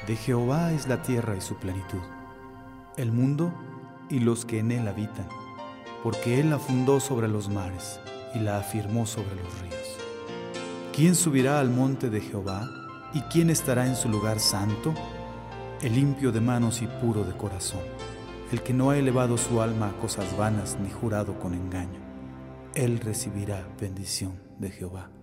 De Jehová es la tierra y su plenitud, el mundo y los que en él habitan, porque él la fundó sobre los mares y la afirmó sobre los ríos. ¿Quién subirá al monte de Jehová y quién estará en su lugar santo? El limpio de manos y puro de corazón, el que no ha elevado su alma a cosas vanas ni jurado con engaño. Él recibirá bendición de Jehová.